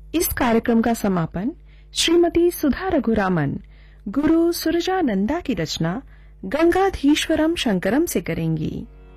इस कार्यक्रम का समापन श्रीमती सुधा रघुरामन गुरु सुरजानंदा की रचना गंगाधीश्वरम शंकरम से करेंगी।